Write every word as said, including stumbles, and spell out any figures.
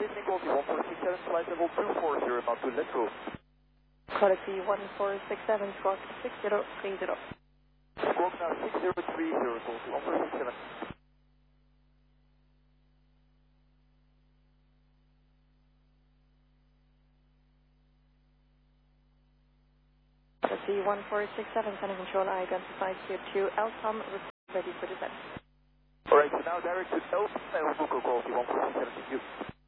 Good evening, quality one four six seven, flight level two four zero, about to let's go. Quality one four six seven, squawk six zero three zero. Squawk now six zero three zero, quality one four six seven. Quality one four six seven, Center Control, I identified you to Eltham, ready for descent. Alright, so now direct to Eltham, and we'll go quality one four six seven, thank you.